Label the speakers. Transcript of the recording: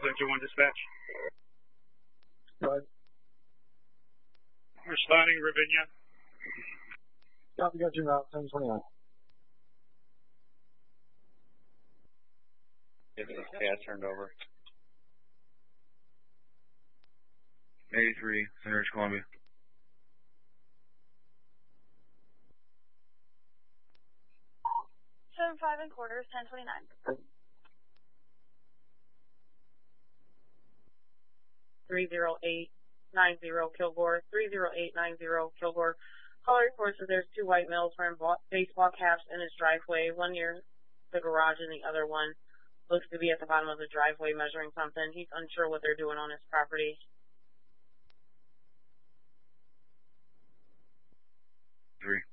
Speaker 1: Center 1 dispatch.
Speaker 2: Right.
Speaker 1: Responding, Ravinia.
Speaker 2: Copy, got you route 1029.
Speaker 3: Get this cat turned over.
Speaker 4: 83, Center Ridge, Columbia.
Speaker 5: Seven 5 and quarters, 1029.
Speaker 6: 30890 Kilgore, 30890 Kilgore. Caller reports that there's two white males wearing baseball caps in his driveway, one near the garage and the other one looks to be at the bottom of the driveway measuring something. He's unsure what they're doing on his property.
Speaker 4: 3.